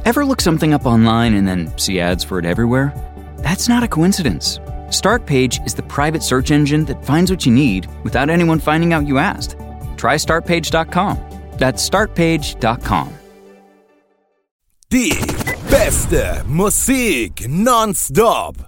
Ever look something up online and then see ads for it everywhere? That's not a coincidence. Startpage is the private search engine that finds what you need without anyone finding out you asked. Try startpage.com. That's startpage.com. Die beste Musik nonstop.